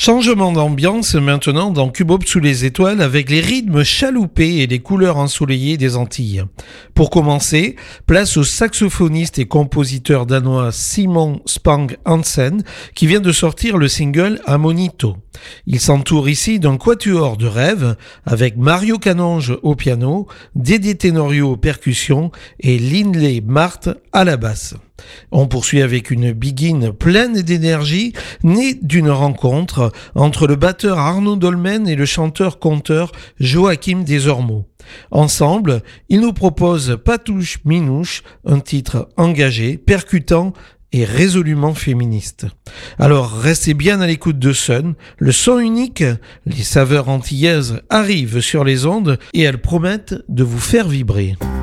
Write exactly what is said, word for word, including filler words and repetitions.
Changement d'ambiance maintenant dans Cubop sous les étoiles avec les rythmes chaloupés et les couleurs ensoleillées des Antilles. Pour commencer, place au saxophoniste et compositeur danois Simon Spang Hansen qui vient de sortir le single Amonito. Il s'entoure ici d'un quatuor de rêve avec Mario Canonge au piano, Dédé Tenorio aux percussions et Lindley Marthe à la basse. On poursuit avec une begin pleine d'énergie, née d'une rencontre entre le batteur Arnaud Dolmen et le chanteur-conteur Joachim Desormeaux. Ensemble, ils nous proposent Patouche Minouche, un titre engagé, percutant et résolument féministe. Alors restez bien à l'écoute de Sun, le son unique, les saveurs antillaises arrivent sur les ondes et elles promettent de vous faire vibrer.